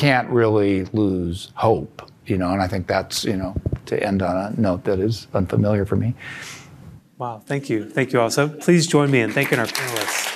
can't really lose hope, and I think that's, to end on a note that is unfamiliar for me. Wow, thank you. Thank you all. So please join me in thanking our panelists.